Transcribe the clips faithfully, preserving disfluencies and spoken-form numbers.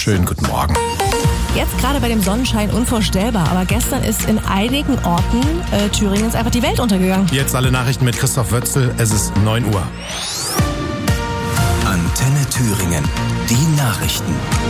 Schönen guten Morgen. Jetzt gerade bei dem Sonnenschein unvorstellbar, aber gestern ist in einigen Orten äh, Thüringens einfach die Welt untergegangen. Jetzt alle Nachrichten mit Christoph Wötzel, es ist neun Uhr. Antenne Thüringen, die Nachrichten.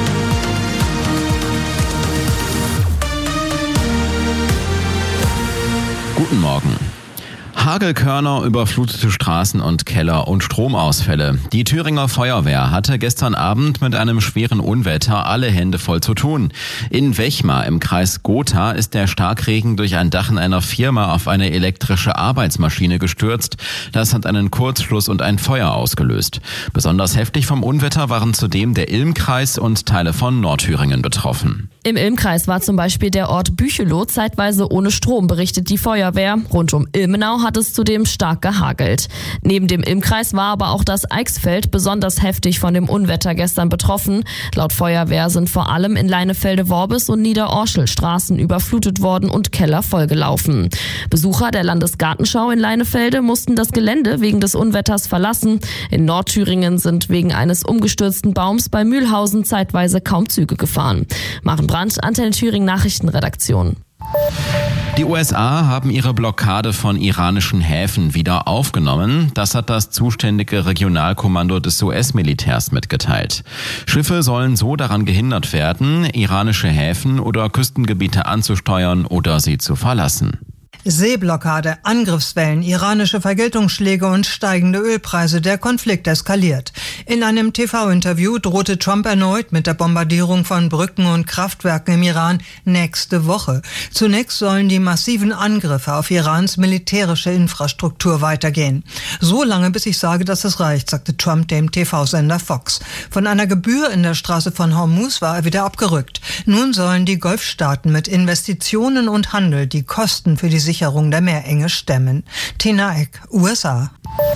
Guten Morgen. Hagelkörner, überflutete Straßen und Keller und Stromausfälle. Die Thüringer Feuerwehr hatte gestern Abend mit einem schweren Unwetter alle Hände voll zu tun. In Wechmar im Kreis Gotha ist der Starkregen durch ein Dach in einer Firma auf eine elektrische Arbeitsmaschine gestürzt. Das hat einen Kurzschluss und ein Feuer ausgelöst. Besonders heftig vom Unwetter waren zudem der Ilmkreis und Teile von Nordthüringen betroffen. Im Ilmkreis war zum Beispiel der Ort Büchelow zeitweise ohne Strom, berichtet die Feuerwehr. Rund um Ilmenau hat es zudem stark gehagelt. Neben dem Ilmkreis war aber auch das Eichsfeld besonders heftig von dem Unwetter gestern betroffen. Laut Feuerwehr sind vor allem in Leinefelde-Worbis und Niederorschel Straßen überflutet worden und Keller vollgelaufen. Besucher der Landesgartenschau in Leinefelde mussten das Gelände wegen des Unwetters verlassen. In Nordthüringen sind wegen eines umgestürzten Baums bei Mühlhausen zeitweise kaum Züge gefahren. Maren Brandt, Antenne Thüringen Nachrichtenredaktion. Die U S A haben ihre Blockade von iranischen Häfen wieder aufgenommen. Das hat das zuständige Regionalkommando des U S-Militärs mitgeteilt. Schiffe sollen so daran gehindert werden, iranische Häfen oder Küstengebiete anzusteuern oder sie zu verlassen. Seeblockade, Angriffswellen, iranische Vergeltungsschläge und steigende Ölpreise. Der Konflikt eskaliert. In einem T V-Interview drohte Trump erneut mit der Bombardierung von Brücken und Kraftwerken im Iran nächste Woche. Zunächst sollen die massiven Angriffe auf Irans militärische Infrastruktur weitergehen. So lange, bis ich sage, dass es reicht, sagte Trump dem T V-Sender Fox. Von einer Gebühr in der Straße von Hormuz war er wieder abgerückt. Nun sollen die Golfstaaten mit Investitionen und Handel die Kosten für die Sicherung der Meerenge stemmen. Tina Eck, U S A.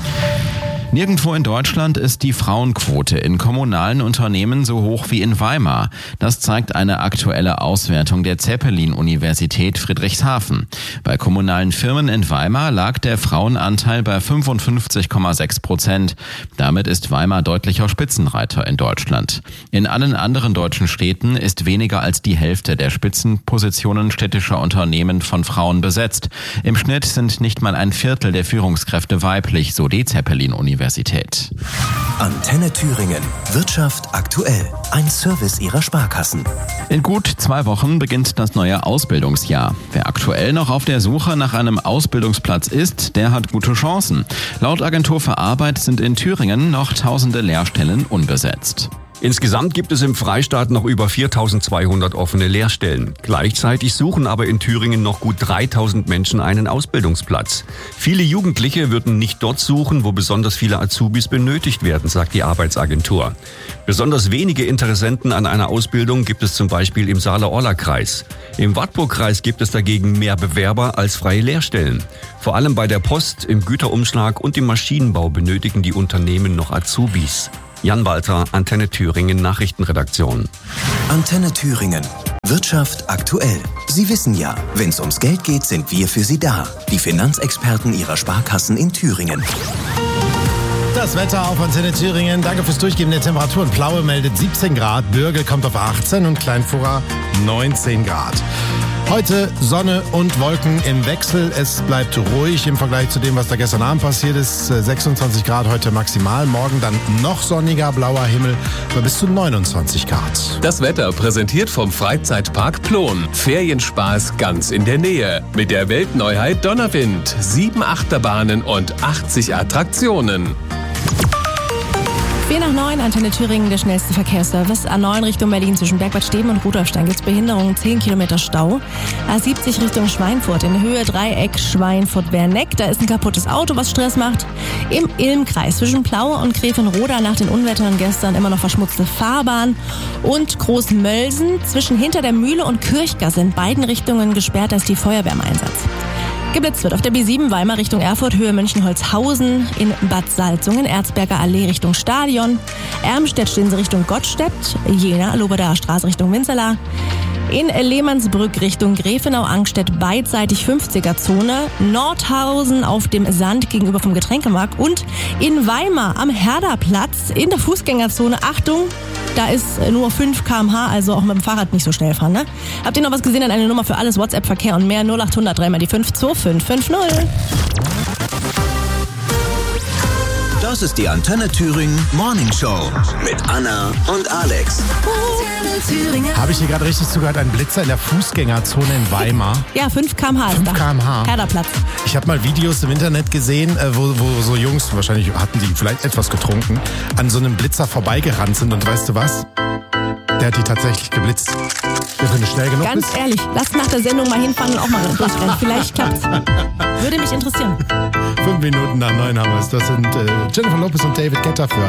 Nirgendwo in Deutschland ist die Frauenquote in kommunalen Unternehmen so hoch wie in Weimar. Das zeigt eine aktuelle Auswertung der Zeppelin-Universität Friedrichshafen. Bei kommunalen Firmen in Weimar lag der Frauenanteil bei fünfundfünfzig Komma sechs Prozent. Damit ist Weimar deutlicher Spitzenreiter in Deutschland. In allen anderen deutschen Städten ist weniger als die Hälfte der Spitzenpositionen städtischer Unternehmen von Frauen besetzt. Im Schnitt sind nicht mal ein Viertel der Führungskräfte weiblich, so die Zeppelin-Universität. Universität. Antenne Thüringen. Wirtschaft aktuell. Ein Service Ihrer Sparkassen. In gut zwei Wochen beginnt das neue Ausbildungsjahr. Wer aktuell noch auf der Suche nach einem Ausbildungsplatz ist, der hat gute Chancen. Laut Agentur für Arbeit sind in Thüringen noch tausende Lehrstellen unbesetzt. Insgesamt gibt es im Freistaat noch über viertausendzweihundert offene Lehrstellen. Gleichzeitig suchen aber in Thüringen noch gut dreitausend Menschen einen Ausbildungsplatz. Viele Jugendliche würden nicht dort suchen, wo besonders viele Azubis benötigt werden, sagt die Arbeitsagentur. Besonders wenige Interessenten an einer Ausbildung gibt es zum Beispiel im Saale-Orla-Kreis. Im Wartburg-Kreis gibt es dagegen mehr Bewerber als freie Lehrstellen. Vor allem bei der Post, im Güterumschlag und im Maschinenbau benötigen die Unternehmen noch Azubis. Jan Walter, Antenne Thüringen Nachrichtenredaktion. Antenne Thüringen. Wirtschaft aktuell. Sie wissen ja, wenn es ums Geld geht, sind wir für Sie da. Die Finanzexperten Ihrer Sparkassen in Thüringen. Das Wetter auf Antenne Thüringen. Danke fürs Durchgeben der Temperaturen. Plaue meldet siebzehn Grad, Bürgel kommt auf achtzehn und Kleinfurra neunzehn Grad. Heute Sonne und Wolken im Wechsel. Es bleibt ruhig im Vergleich zu dem, was da gestern Abend passiert ist. sechsundzwanzig Grad heute maximal. Morgen dann noch sonniger, blauer Himmel bei bis zu neunundzwanzig Grad. Das Wetter präsentiert vom Freizeitpark Plon. Ferienspaß ganz in der Nähe. Mit der Weltneuheit Donnerwind. Sieben Achterbahnen und achtzig Attraktionen. vier nach neun, Antenne Thüringen, der schnellste Verkehrsservice. A neun Richtung Berlin zwischen Bergbad Steben und Rudolfstein gibt es Behinderungen, zehn Kilometer Stau. A siebzig Richtung Schweinfurt, in Höhe Dreieck Schweinfurt-Berneck. Da ist ein kaputtes Auto, was Stress macht. Im Ilmkreis zwischen Plaue und Grevenroda nach den Unwettern gestern immer noch verschmutzte Fahrbahn. Und Großmölsen zwischen Hinter der Mühle und Kirchgasse in beiden Richtungen gesperrt, da ist die Feuerwehr im Einsatz. Geblitzt wird auf der B sieben Weimar Richtung Erfurt, Höhe München-Holzhausen, in Bad Salzungen, Erzberger Allee Richtung Stadion, Ermstedt-Stinse Richtung Gottstedt, Jena, Loberdaer Straße Richtung Winzerla, in Lehmannsbrück Richtung Grefenau-Angstedt beidseitig fünfziger-Zone, Nordhausen auf dem Sand gegenüber vom Getränkemarkt und in Weimar am Herderplatz in der Fußgängerzone, Achtung, Da ist nur fünf Kilometer pro Stunde, also auch mit dem Fahrrad nicht so schnell fahren. Ne? Habt ihr noch was gesehen? An eine Nummer für alles, WhatsApp-Verkehr und mehr? null acht hundert drei mal die fünf zwei fünf fünf null. Das ist die Antenne Thüringen Morning Show mit Anna und Alex. Habe ich hier gerade richtig zugehört? Ein Blitzer in der Fußgängerzone in Weimar. Ja, fünf Kilometer pro Stunde ist fünf da. Kilometer pro Stunde. Herderplatz. Ich habe mal Videos im Internet gesehen, äh, wo, wo so Jungs, wahrscheinlich hatten die vielleicht etwas getrunken, an so einem Blitzer vorbeigerannt sind. Und weißt du was? Der hat die tatsächlich geblitzt. Wenn du schnell genug Ganz bist. ehrlich, lasst nach der Sendung mal hinfahren und auch mal durchrennen. Vielleicht klappt's. Würde mich interessieren. Fünf Minuten nach neun haben wir es. Das sind äh, Jennifer Lopez und David Guetta für